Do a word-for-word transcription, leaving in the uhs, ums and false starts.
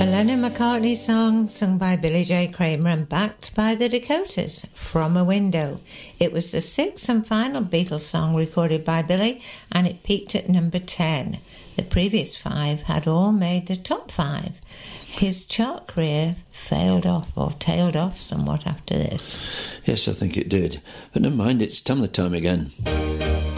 Lennon McCartney song sung by Billy J. Kramer and backed by the Dakotas, From a Window. It was the sixth and final Beatles song recorded by Billy, and it peaked at number ten. The previous five had all made the top five. His chart career failed off or tailed off somewhat after this. Yes, I think it did. But never mind, it's Tamla time again.